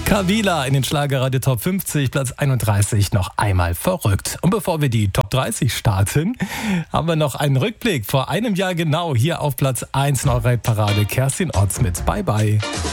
Kavila in den Schlagerradio Top 50, Platz 31, noch einmal verrückt. Und bevor wir die Top 30 starten, haben wir noch einen Rückblick. Vor einem Jahr genau hier auf Platz 1 in eurer Parade Kerstin Otz mit Bye Bye.